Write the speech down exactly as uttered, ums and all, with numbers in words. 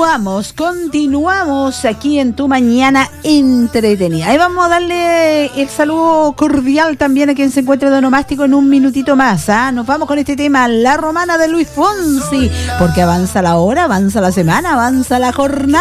Continuamos, continuamos aquí en Tu Mañana Entretenida. Ahí vamos a darle el saludo cordial también a quien se encuentra de onomástico en un minutito más. ¿ah? Nos vamos con este tema, La Romana de Luis Fonsi, porque avanza la hora, avanza la semana, avanza la jornada.